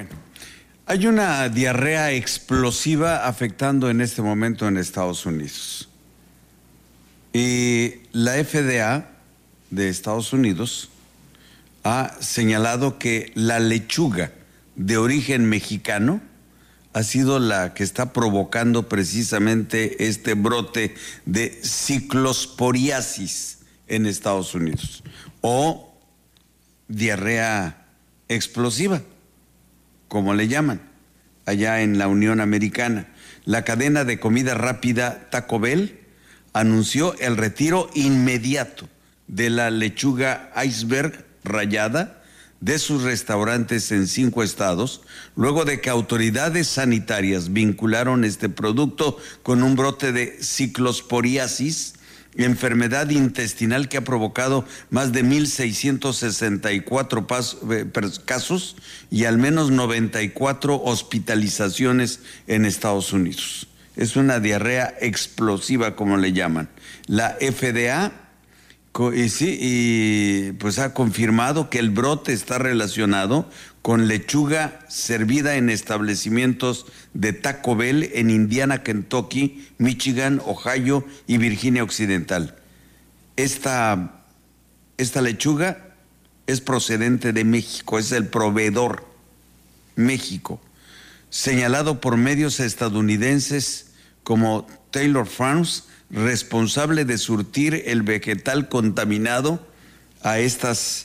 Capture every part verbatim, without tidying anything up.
Bueno, hay una diarrea explosiva afectando en este momento en Estados Unidos. Y la F D A de Estados Unidos ha señalado que la lechuga de origen mexicano ha sido la que está provocando precisamente este brote de ciclosporiasis en Estados Unidos, o diarrea explosiva, como le llaman allá en la Unión Americana. La cadena de comida rápida Taco Bell anunció el retiro inmediato de la lechuga iceberg rallada de sus restaurantes en cinco estados, luego de que autoridades sanitarias vincularon este producto con un brote de ciclosporiasis, enfermedad intestinal que ha provocado más de mil seiscientos sesenta y cuatro casos y al menos noventa y cuatro hospitalizaciones en Estados Unidos. Es una diarrea explosiva, como le llaman. La F D A y sí, y pues ha confirmado que el brote está relacionado con lechuga servida en establecimientos de Taco Bell en Indiana, Kentucky, Michigan, Ohio y Virginia Occidental. Esta, esta lechuga es procedente de México, es el proveedor México, señalado por medios estadounidenses como Taylor Farms, responsable de surtir el vegetal contaminado a, estas,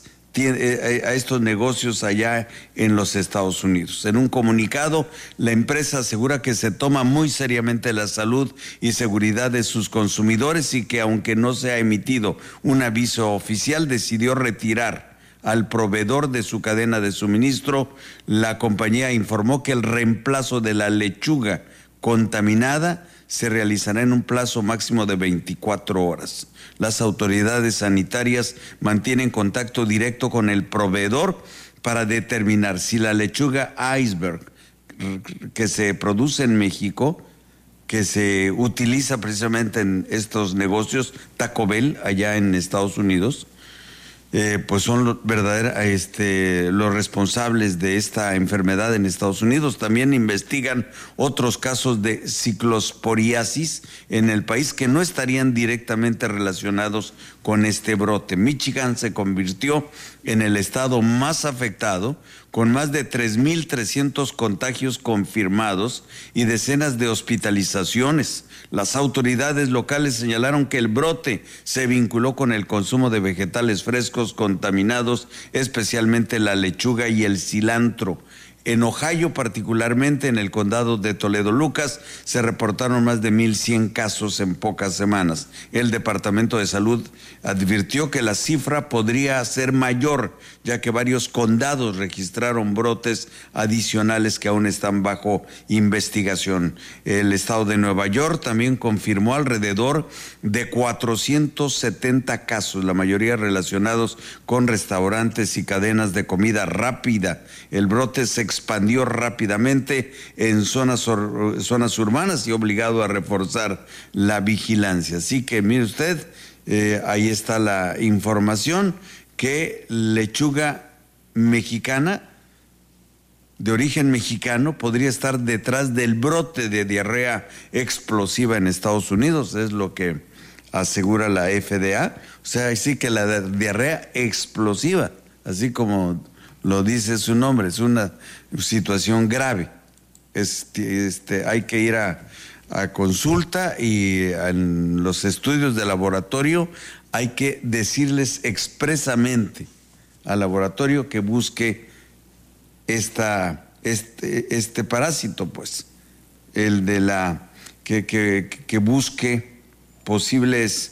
a estos negocios allá en los Estados Unidos. En un comunicado, la empresa asegura que se toma muy seriamente la salud y seguridad de sus consumidores y que, aunque no se ha emitido un aviso oficial, decidió retirar al proveedor de su cadena de suministro. La compañía informó que el reemplazo de la lechuga contaminada se realizará en un plazo máximo de veinticuatro horas. Las autoridades sanitarias mantienen contacto directo con el proveedor para determinar si la lechuga iceberg que se produce en México, que se utiliza precisamente en estos negocios, Taco Bell, allá en Estados Unidos, Eh, pues son los verdaderos este, los responsables de esta enfermedad en Estados Unidos. También investigan otros casos de ciclosporiasis en el país que no estarían directamente relacionados con este brote. Michigan se convirtió en el estado más afectado, con más de tres mil trescientos contagios confirmados y decenas de hospitalizaciones. Las autoridades locales señalaron que el brote se vinculó con el consumo de vegetales frescos contaminados, especialmente la lechuga y el cilantro. En Ohio, particularmente en el condado de Toledo Lucas, se reportaron más de mil cien casos en pocas semanas. El Departamento de Salud advirtió que la cifra podría ser mayor, ya que varios condados registraron brotes adicionales que aún están bajo investigación. El estado de Nueva York también confirmó alrededor de cuatrocientos setenta casos, la mayoría relacionados con restaurantes y cadenas de comida rápida. El brote se expandió rápidamente en zonas, zonas urbanas y obligado a reforzar la vigilancia. Así que mire usted, eh, ahí está la información, que lechuga mexicana, de origen mexicano, podría estar detrás del brote de diarrea explosiva en Estados Unidos, es lo que asegura la F D A. O sea, sí que la diarrea explosiva, así como lo dice su nombre, es una situación grave. Este, este, hay que ir a, a consulta y en los estudios de laboratorio hay que decirles expresamente al laboratorio que busque esta, este, este parásito, pues, el de la, que, que, que busque posibles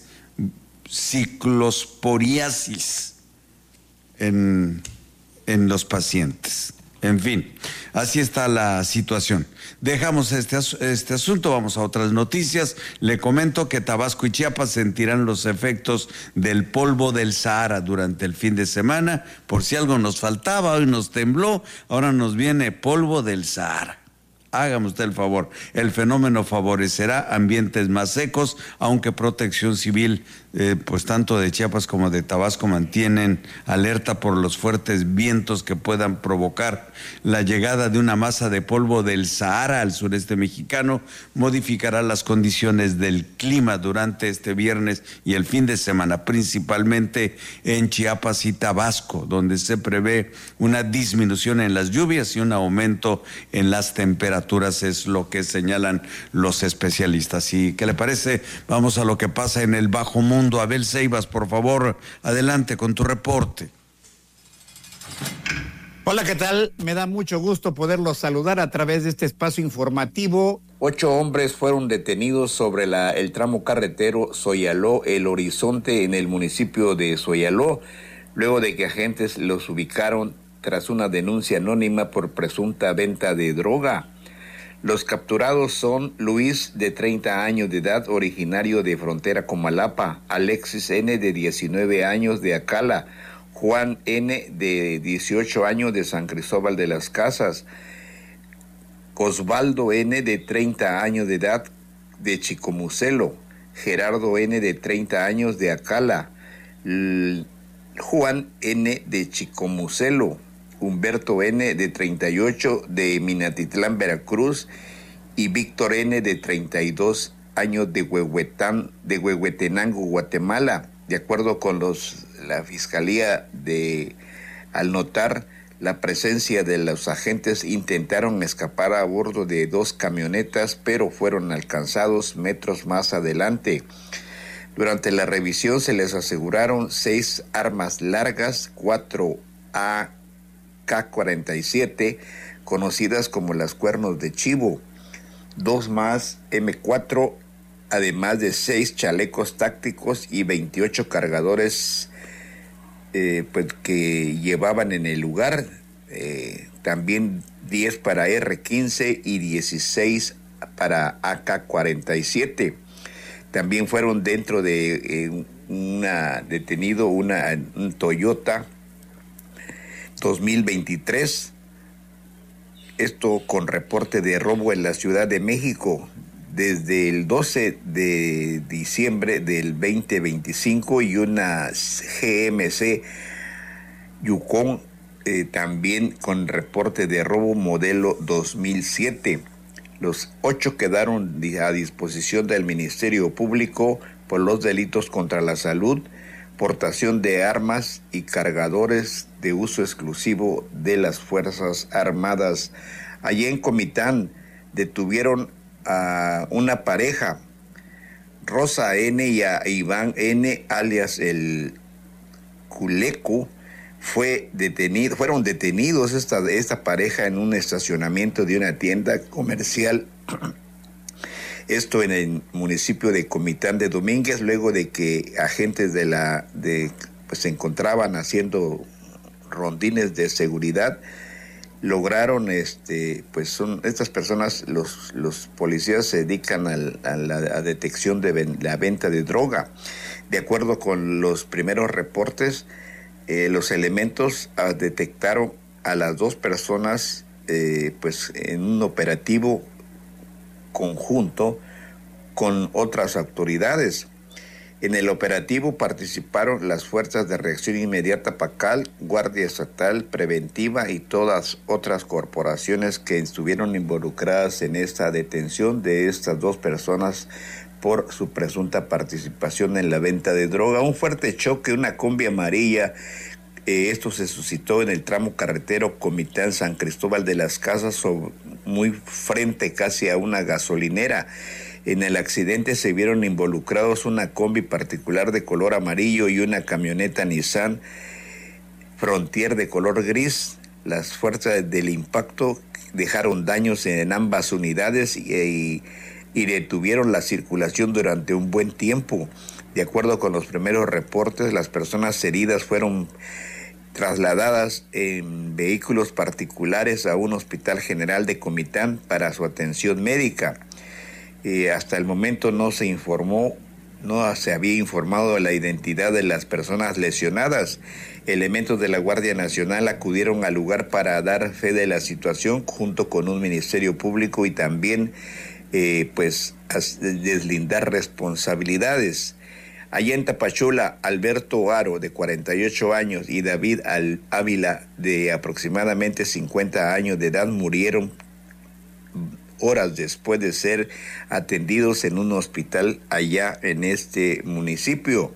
ciclosporiasis en en los pacientes. En fin, así está la situación. Dejamos este, este asunto, vamos a otras noticias. Le comento que Tabasco y Chiapas sentirán los efectos del polvo del Sahara durante el fin de semana. Por si algo nos faltaba, hoy nos tembló, ahora nos viene polvo del Sahara. hágame usted el favor. El fenómeno favorecerá ambientes más secos, aunque Protección Civil, eh, pues tanto de Chiapas como de Tabasco, mantienen alerta por los fuertes vientos que puedan provocar la llegada de una masa de polvo del Sahara al sureste mexicano. Modificará las condiciones del clima durante este viernes y el fin de semana, principalmente en Chiapas y Tabasco, donde se prevé una disminución en las lluvias y un aumento en las temperaturas, es lo que señalan los especialistas. ¿Y qué le parece? Vamos a lo que pasa en el bajo mundo. Abel Ceibas, por favor, adelante con tu reporte. Hola, ¿qué tal? Me da mucho gusto poderlos saludar a través de este espacio informativo. Ocho hombres fueron detenidos sobre la, el tramo carretero Soyaló-El Horizonte en el municipio de Soyaló, luego de que agentes los ubicaron tras una denuncia anónima por presunta venta de droga. Los capturados son Luis, de treinta años de edad, originario de Frontera Comalapa, Alexis N., de diecinueve años, de Acala, Juan N., de dieciocho años, de San Cristóbal de las Casas, Osvaldo N., de treinta años de edad, de Chicomucelo, Gerardo N., de treinta años, de Acala, L- Juan N., de Chicomucelo, Humberto N., de treinta y ocho, de Minatitlán, Veracruz, y Víctor N., de treinta y dos años, de Huehuetán, de Huehuetenango, Guatemala. De acuerdo con los la Fiscalía, de al notar la presencia de los agentes, intentaron escapar a bordo de dos camionetas, pero fueron alcanzados metros más adelante. Durante la revisión se les aseguraron seis armas largas, cuatro A K cuarenta y siete, conocidas como las cuernos de chivo, dos más eme cuatro, además de seis chalecos tácticos y veintiocho cargadores eh, pues, que llevaban en el lugar, eh, también diez para erre quince y dieciséis para A K cuarenta y siete. También fueron dentro de eh, una detenido una un Toyota dos mil veintitrés, esto con reporte de robo en la Ciudad de México desde el doce de diciembre del veinte veinticinco, y una ge eme ce Yukon eh, también con reporte de robo modelo dos mil siete. Los ocho quedaron a disposición del Ministerio Público por los delitos contra la salud, portación de armas y cargadores de uso exclusivo de las Fuerzas Armadas. Allí en Comitán detuvieron a una pareja, Rosa N. y a Iván N., alias el Culeco. Fue detenido, fueron detenidos esta, esta pareja en un estacionamiento de una tienda comercial, esto en el municipio de Comitán de Domínguez, luego de que agentes de la de pues se encontraban haciendo rondines de seguridad. Lograron, este, pues son estas personas, los, los policías se dedican al, a la a detección de ven, la venta de droga. De acuerdo con los primeros reportes, eh, los elementos ah, detectaron a las dos personas, eh, pues en un operativo conjunto con otras autoridades. En el operativo participaron las Fuerzas de Reacción Inmediata PACAL, Guardia Estatal Preventiva y todas otras corporaciones que estuvieron involucradas en esta detención de estas dos personas por su presunta participación en la venta de droga. Un fuerte choque, una combi amarilla, eh, esto se suscitó en el tramo carretero Comitán San Cristóbal de las Casas, sobre, muy frente casi a una gasolinera. En el accidente se vieron involucrados una combi particular de color amarillo y una camioneta Nissan Frontier de color gris. Las fuerzas del impacto dejaron daños en ambas unidades y, y, y detuvieron la circulación durante un buen tiempo. De acuerdo con los primeros reportes, las personas heridas fueron trasladadas en vehículos particulares a un hospital general de Comitán para su atención médica. Eh, hasta el momento no se informó, no se había informado de la identidad de las personas lesionadas. Elementos de la Guardia Nacional acudieron al lugar para dar fe de la situación junto con un ministerio público y también eh, pues deslindar responsabilidades. Allá en Tapachula, Alberto Aro, de cuarenta y ocho años, y David Ávila, de aproximadamente cincuenta años de edad, murieron horas después de ser atendidos en un hospital allá en este municipio.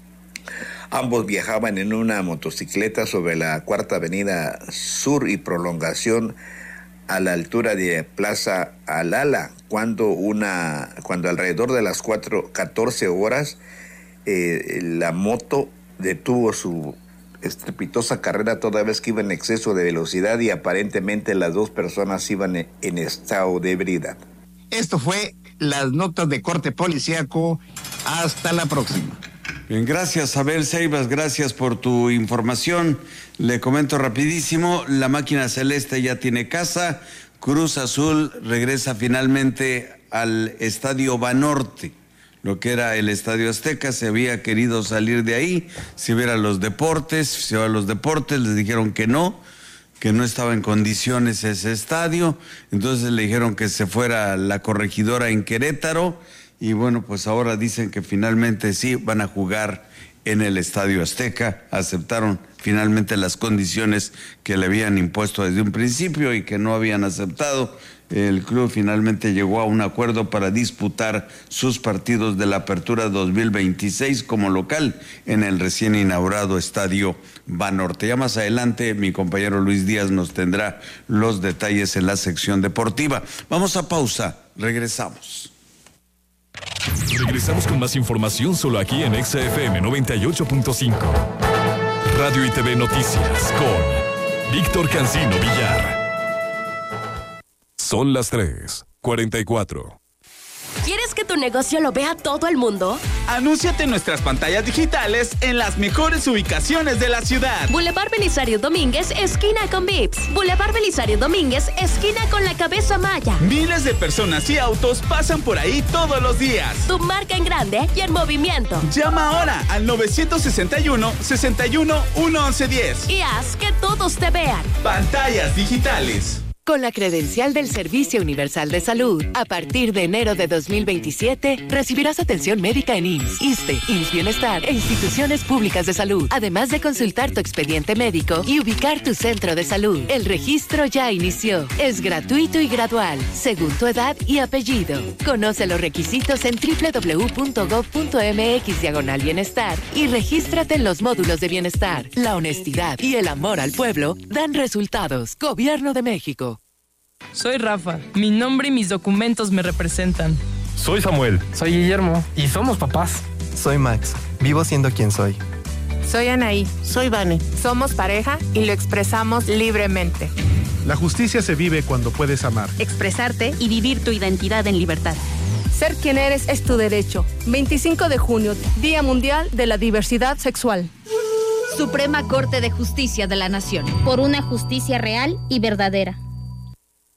Ambos viajaban en una motocicleta sobre la Cuarta Avenida Sur y prolongación a la altura de Plaza Alala, cuando una, cuando alrededor de las cuatro, catorce horas eh, la moto detuvo su estrepitosa carrera toda vez que iba en exceso de velocidad y aparentemente las dos personas iban en, en estado de ebriedad. Esto fue las notas de corte policíaco. Hasta la próxima. Bien, gracias Abel Ceibas, gracias por tu información. Le comento rapidísimo, la máquina celeste ya tiene casa, Cruz Azul regresa finalmente al Estadio Banorte, lo que era el Estadio Azteca. Se había querido salir de ahí, si hubiera los deportes, si hubiera los deportes, les dijeron que no, que no estaba en condiciones ese estadio, entonces le dijeron que se fuera a la Corregidora en Querétaro. Y bueno, pues ahora dicen que finalmente sí van a jugar en el Estadio Azteca. Aceptaron finalmente las condiciones que le habían impuesto desde un principio y que no habían aceptado. El club finalmente llegó a un acuerdo para disputar sus partidos de la Apertura dos mil veintiséis como local en el recién inaugurado Estadio Banorte. Ya más adelante mi compañero Luis Díaz nos tendrá los detalles en la sección deportiva. Vamos a pausa, regresamos. Regresamos con más información solo aquí en Exa F M noventa y ocho punto cinco. Radio y T V Noticias con Víctor Cancino Villar. Son las tres cuarenta y cuatro. ¿Quieres que tu negocio lo vea todo el mundo? Anúnciate en nuestras pantallas digitales en las mejores ubicaciones de la ciudad. Boulevard Belisario Domínguez, esquina con Vips. Boulevard Belisario Domínguez, esquina con la Cabeza Maya. Miles de personas y autos pasan por ahí todos los días. Tu marca en grande y en movimiento. Llama ahora al nueve seis uno, seis uno, uno once diez. Y haz que todos te vean. Pantallas digitales. Con la credencial del Servicio Universal de Salud, a partir de enero de dos mil veintisiete, recibirás atención médica en I M S S, ISSSTE, I M S S Bienestar e instituciones públicas de salud, además de consultar tu expediente médico y ubicar tu centro de salud. El registro ya inició. Es gratuito y gradual, según tu edad y apellido. Conoce los requisitos en doble u doble u doble u punto gob punto eme equis diagonal bienestar y regístrate en los módulos de bienestar. La honestidad y el amor al pueblo dan resultados. Gobierno de México. Soy Rafa, mi nombre y mis documentos me representan. Soy Samuel. Soy Guillermo. Y somos papás. Soy Max, vivo siendo quien soy. Soy Anaí. Soy Vane. Somos pareja y lo expresamos libremente. La justicia se vive cuando puedes amar, expresarte y vivir tu identidad en libertad. Ser quien eres es tu derecho. veinticinco de junio, Día Mundial de la Diversidad Sexual. Suprema Corte de Justicia de la Nación. Por una justicia real y verdadera.